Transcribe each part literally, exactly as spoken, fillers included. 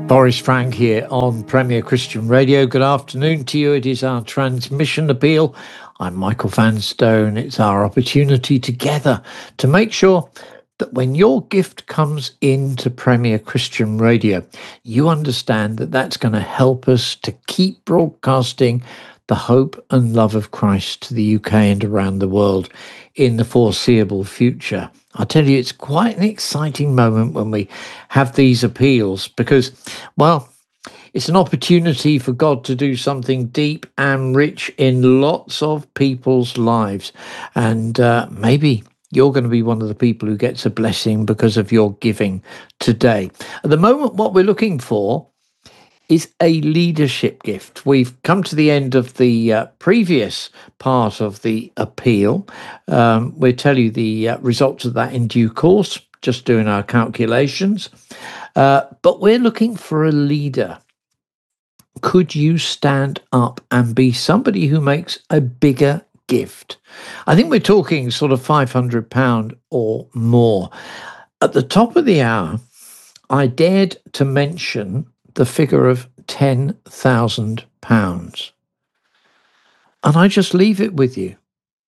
Boris Frank here on Premier Christian Radio. Good afternoon to you. It is our transmission appeal. I'm Michael Vanstone. It's our opportunity together to make sure that when your gift comes into Premier Christian Radio, you understand that that's going to help us to keep broadcasting the hope and love of Christ to the U K and around the world in the foreseeable future. I tell you, it's quite an exciting moment when we have these appeals because, well, it's an opportunity for God to do something deep and rich in lots of people's lives. And uh, maybe you're going to be one of the people who gets a blessing because of your giving today. At the moment, what we're looking for is a leadership gift. We've come to the end of the uh, previous part of the appeal. Um, we'll tell you the uh, results of that in due course, just doing our calculations. Uh, but we're looking for a leader. Could you stand up and be somebody who makes a bigger gift? I think we're talking sort of five hundred pounds or more. At the top of the hour, I dared to mention the figure of ten thousand pounds. And I just leave it with you.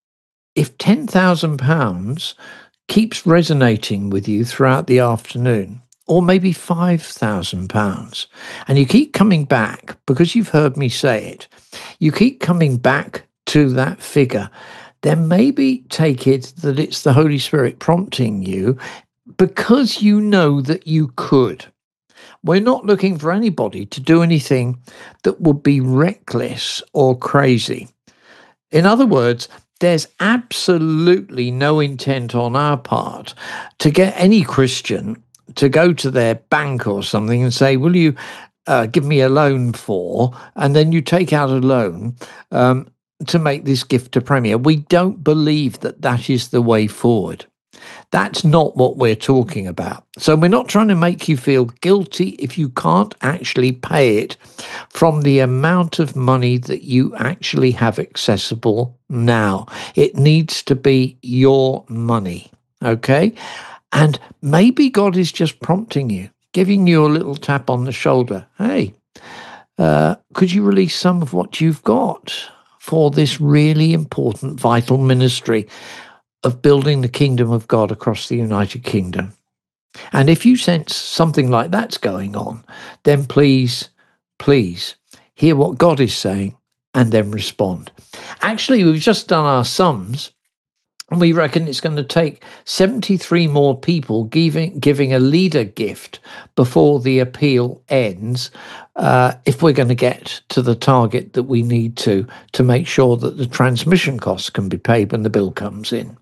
If ten thousand pounds keeps resonating with you throughout the afternoon, or maybe five thousand pounds, and you keep coming back because you've heard me say it, you keep coming back to that figure, then maybe take it that it's the Holy Spirit prompting you because you know that you could. We're not looking for anybody to do anything that would be reckless or crazy. In other words, there's absolutely no intent on our part to get any Christian to go to their bank or something and say, will you uh, give me a loan for, and then you take out a loan um, to make this gift to Premier. We don't believe that that is the way forward. That's not what we're talking about. So we're not trying to make you feel guilty if you can't actually pay it from the amount of money that you actually have accessible now. It needs to be your money, okay? And maybe God is just prompting you, giving you a little tap on the shoulder. Hey, uh, could you release some of what you've got for this really important, vital ministry of building the kingdom of God across the United Kingdom? And if you sense something like that's going on, then please, please hear what God is saying and then respond. Actually, we've just done our sums, and we reckon it's going to take seventy-three more people giving giving a leader gift before the appeal ends, uh, if we're going to get to the target that we need to, to make sure that the transmission costs can be paid when the bill comes in.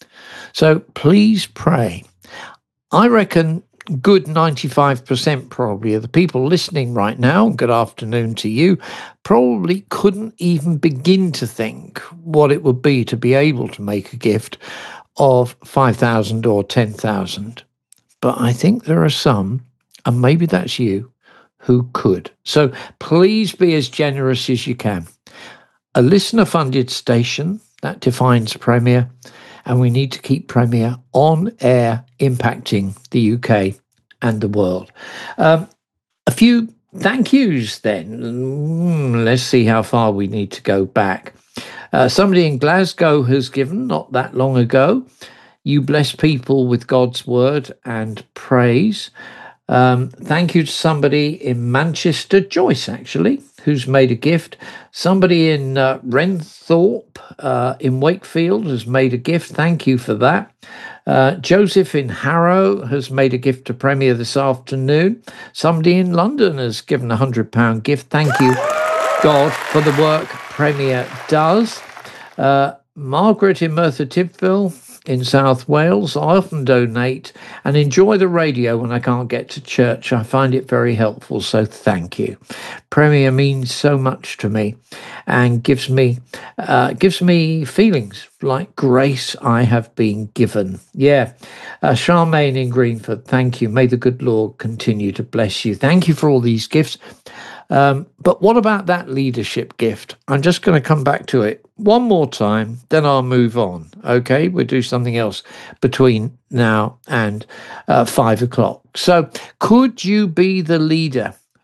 So please pray. I reckon good ninety-five percent probably of the people listening right now, good afternoon to you, probably couldn't even begin to think what it would be to be able to make a gift of five thousand or ten thousand. But I think there are some, and maybe that's you, who could. So please be as generous as you can. A listener-funded station, that defines Premier, and we need to keep Premier on air, impacting the U K and the world. Um, a few thank yous then. Mm, let's see how far we need to go back. Uh, somebody in Glasgow has given not that long ago. You bless people with God's word and praise. Um, thank you to somebody in Manchester, Joyce actually, who's made a gift. Somebody in uh, Renthorpe uh, in Wakefield has made a gift. Thank you for that. Uh, Joseph in Harrow has made a gift to Premier this afternoon. Somebody in London has given a one hundred pounds gift. Thank you, God, for the work Premier does. Uh, Margaret in Merthyr Tydfil in South Wales. I often donate and enjoy the radio when I can't get to church. I find it very helpful, so thank you. Premier means so much to me and gives me uh, gives me feelings like grace I have been given. Yeah. Uh, Charmaine in Greenford, thank you. May the good Lord continue to bless you. Thank you for all these gifts. Um, but what about that leadership gift? I'm just going to come back to it one more time, then I'll move on. Okay, we'll do something else between now and uh, five o'clock. So could you be the leader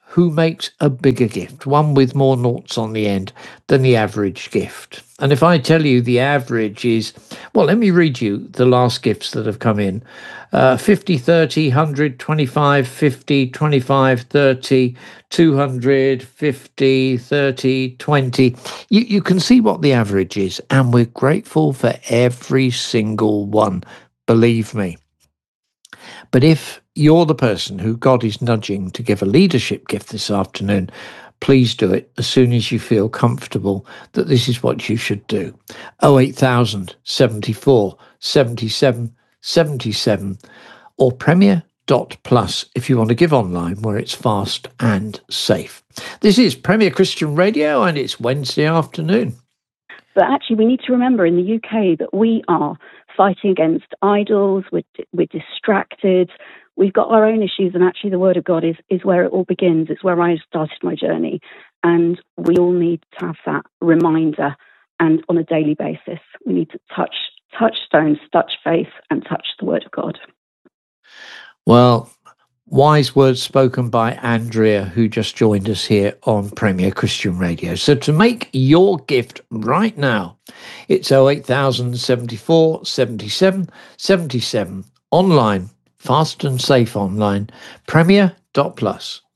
who makes a bigger gift, one with more noughts on the end than the average gift. And if I tell you the average is, well, let me read you the last gifts that have come in. Uh, fifty, thirty, one hundred, twenty-five, fifty, twenty-five, thirty, two hundred, fifty, thirty, twenty. You, you can see what the average is, and we're grateful for every single one, believe me. But if you're the person who God is nudging to give a leadership gift this afternoon, please do it as soon as you feel comfortable that this is what you should do. oh eight thousand, seventy-four, seventy-seven, seventy-seven or premier dot plus if you want to give online where it's fast and safe. This is Premier Christian Radio and it's Wednesday afternoon. But actually, we need to remember in the U K that we are fighting against idols, we're, we're distracted, we've got our own issues, and actually the Word of God is, is where it all begins. It's where I started my journey, and we all need to have that reminder, and on a daily basis, we need to touch, touch stones, touch faith, and touch the Word of God. Well, wise words spoken by Andrea, who just joined us here on Premier Christian Radio. So to make your gift right now, it's oh eight thousand, seventy-four, seventy-seven, seventy-seven online, fast and safe online, premier dot plus.